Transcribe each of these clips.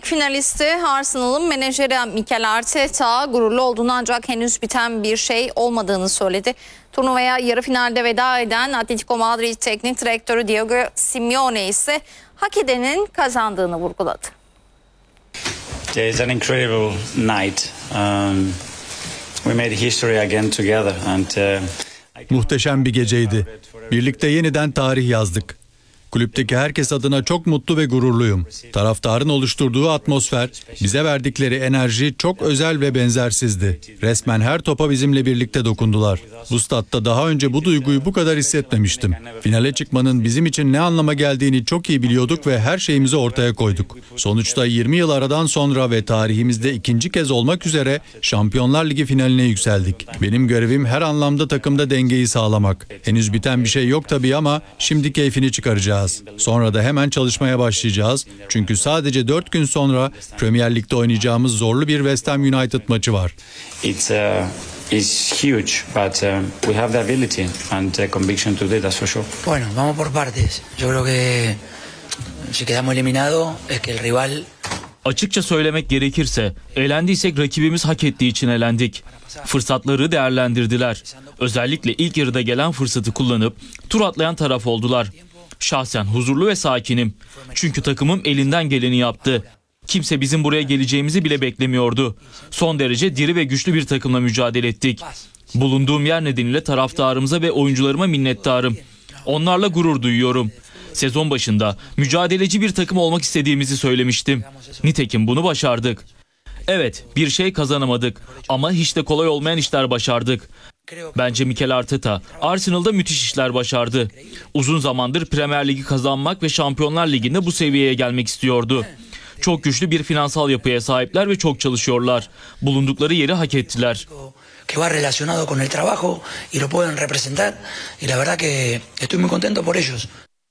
Lig finalisti Arsenal'ın menajeri Mikel Arteta gururlu olduğunu ancak henüz biten bir şey olmadığını söyledi. Turnuvaya yarı finalde veda eden Atletico Madrid Teknik Direktörü Diego Simeone ise hak edenin kazandığını vurguladı. It's an incredible night. We made history again together and Muhteşem bir geceydi. Birlikte yeniden tarih yazdık. Kulüpteki herkes adına çok mutlu ve gururluyum. Taraftarın oluşturduğu atmosfer, bize verdikleri enerji çok özel ve benzersizdi. Resmen her topa bizimle birlikte dokundular. Bu statta daha önce bu duyguyu bu kadar hissetmemiştim. Finale çıkmanın bizim için ne anlama geldiğini çok iyi biliyorduk ve her şeyimizi ortaya koyduk. Sonuçta 20 yıl aradan sonra ve tarihimizde ikinci kez olmak üzere Şampiyonlar Ligi finaline yükseldik. Benim görevim her anlamda takımda dengeyi sağlamak. Henüz biten bir şey yok tabii ama şimdi keyfini çıkaracağız. Sonra da hemen çalışmaya başlayacağız. Çünkü sadece 4 gün sonra Premier Lig'de oynayacağımız zorlu bir West Ham United maçı var. It's huge, but we have the ability and the conviction to do it, that's for sure. Bueno, vamos por partes. Yo creo que si quedamos eliminados es que el rival. Açıkça söylemek gerekirse, elendiysek rakibimiz hak ettiği için elendik. Fırsatları değerlendirdiler. Özellikle ilk yarıda gelen fırsatı kullanıp tur atlayan taraf oldular. Şahsen huzurlu ve sakinim. Çünkü takımım elinden geleni yaptı. Kimse bizim buraya geleceğimizi bile beklemiyordu. Son derece diri ve güçlü bir takımla mücadele ettik. Bulunduğum yer nedeniyle taraftarımıza ve oyuncularıma minnettarım. Onlarla gurur duyuyorum. Sezon başında mücadeleci bir takım olmak istediğimizi söylemiştim. Nitekim bunu başardık. Evet, bir şey kazanamadık ama hiç de kolay olmayan işler başardık. Bence Mikel Arteta Arsenal'da müthiş işler başardı. Uzun zamandır Premier Ligi kazanmak ve Şampiyonlar Ligi'nde bu seviyeye gelmek istiyordu. Çok güçlü bir finansal yapıya sahipler ve çok çalışıyorlar. Bulundukları yeri hak ettiler. Que va relacionado con el trabajo y lo pueden representar y la verdad que estoy muy contento por ellos.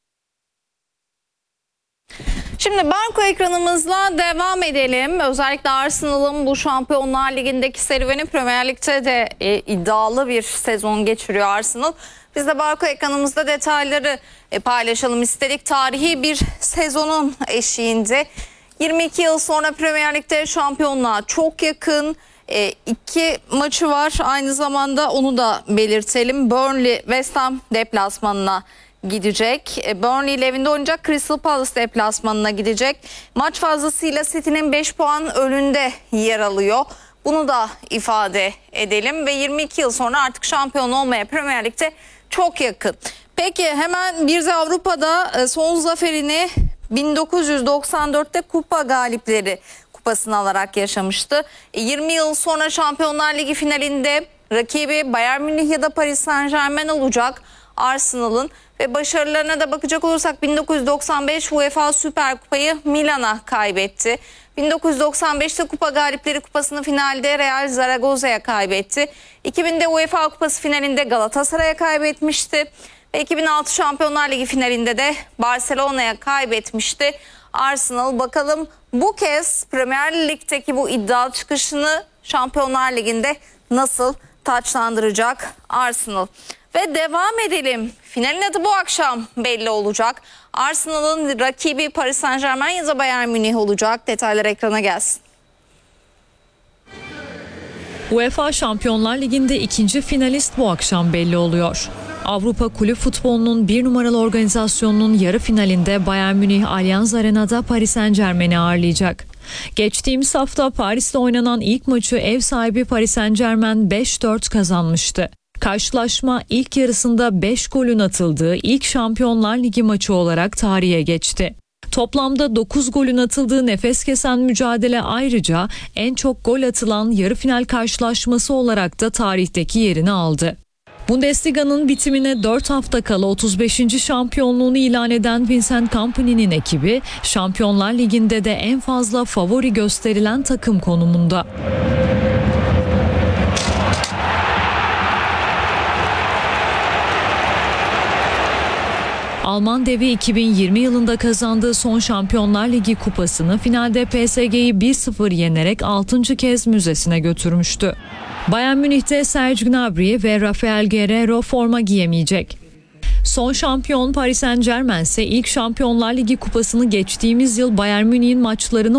Şimdi banko ekranımızla devam edelim. Özellikle Arsenal'ın bu Şampiyonlar Ligi'ndeki serüveni, Premier Lig'de de iddialı bir sezon geçiriyor Arsenal. Biz de banko ekranımızda detayları paylaşalım istedik. Tarihi bir sezonun eşiğinde 22 yıl sonra Premier Lig'de şampiyonluğa çok yakın. 2 maçı var. Aynı zamanda onu da belirtelim. Burnley West Ham deplasmanına gidecek. Burnley ile evinde oynayacak. Crystal Palace deplasmanına gidecek. Maç fazlasıyla City'nin 5 puan önünde yer alıyor. Bunu da ifade edelim ve 22 yıl sonra artık şampiyon olmaya Premier Lig'de çok yakın. Peki hemen bir de Avrupa'da son zaferini 1994'te Kupa Galipleri Kupasını alarak yaşamıştı. 20 yıl sonra Şampiyonlar Ligi finalinde rakibi Bayern Münih ya da Paris Saint-Germain olacak Arsenal'ın. Ve başarılarına da bakacak olursak 1995 UEFA Süper Kupayı Milan'a kaybetti. 1995'te Kupa Galipleri Kupası'nı finalde Real Zaragoza'ya kaybetti. 2000'de UEFA Kupası finalinde Galatasaray'a kaybetmişti. Ve 2006 Şampiyonlar Ligi finalinde de Barcelona'ya kaybetmişti Arsenal. Bakalım bu kez Premier Lig'deki bu iddialı çıkışını Şampiyonlar Ligi'nde nasıl taçlandıracak Arsenal? Ve devam edelim. Finalin adı bu akşam belli olacak. Arsenal'ın rakibi Paris Saint-Germain ya da Bayern Münih olacak. Detaylar ekrana gelsin. UEFA Şampiyonlar Ligi'nde ikinci finalist bu akşam belli oluyor. Avrupa Kulüp Futbolu'nun bir numaralı organizasyonunun yarı finalinde Bayern Münih Allianz Arena'da Paris Saint-Germain'i ağırlayacak. Geçtiğimiz hafta Paris'te oynanan ilk maçı ev sahibi Paris Saint-Germain 5-4 kazanmıştı. Karşılaşma ilk yarısında 5 golün atıldığı ilk Şampiyonlar Ligi maçı olarak tarihe geçti. Toplamda 9 golün atıldığı nefes kesen mücadele ayrıca en çok gol atılan yarı final karşılaşması olarak da tarihteki yerini aldı. Bundesliga'nın bitimine 4 hafta kala 35. şampiyonluğunu ilan eden Vincent Kompany'nin ekibi Şampiyonlar Ligi'nde de en fazla favori gösterilen takım konumunda. Alman devi 2020 yılında kazandığı son Şampiyonlar Ligi kupasını finalde PSG'yi 1-0 yenerek 6. kez müzesine götürmüştü. Bayern Münih'te Serge Gnabry ve Rafael Guerreiro forma giyemeyecek. Son şampiyon Paris Saint-Germain ise ilk Şampiyonlar Ligi kupasını geçtiğimiz yıl Bayern Münih'in maçlarını